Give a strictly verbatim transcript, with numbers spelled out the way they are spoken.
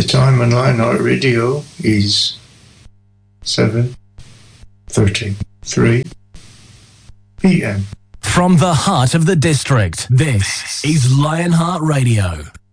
time on Lionheart Radio is seven thirty-three p m. From the heart of the district, this is Lionheart Radio.